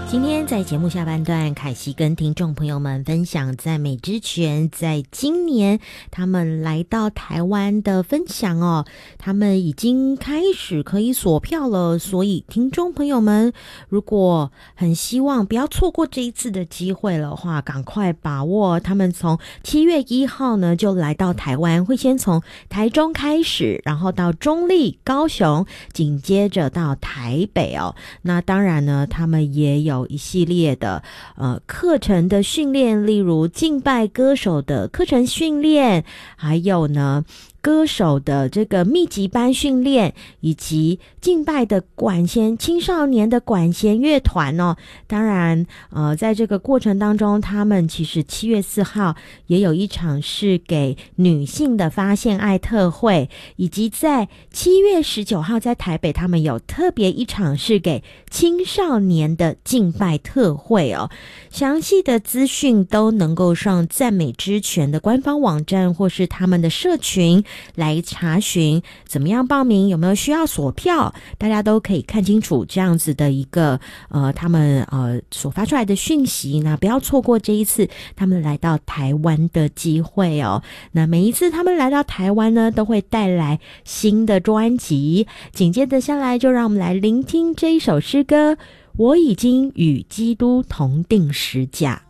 今天在节目下半段，凯西跟听众朋友们分享赞美之泉在今年他们来到台湾的分享哦，他们已经开始可以锁票了，所以听众朋友们如果很希望不要错过这一次的机会的话，赶快把握。他们从7月1号呢就来到台湾，会先从台中开始，然后到中坜、高雄，紧接着到台北哦。那当然呢，他们也有一系列的课程的训练，例如敬拜歌手的课程训练，还有呢歌手的这个密集班训练，以及敬拜的管弦青少年的管弦乐团哦。当然在这个过程当中，他们其实7月4号也有一场是给女性的发现爱特会，以及在7月19号在台北他们有特别一场是给青少年的敬拜特会哦。详细的资讯都能够上赞美之泉的官方网站或是他们的社群来查询。怎么样报名，有没有需要锁票，大家都可以看清楚这样子的一个他们所发出来的讯息，那不要错过这一次他们来到台湾的机会哦。那每一次他们来到台湾呢，都会带来新的专辑。紧接着下来就让我们来聆听这一首诗歌，我已经与基督同定十架。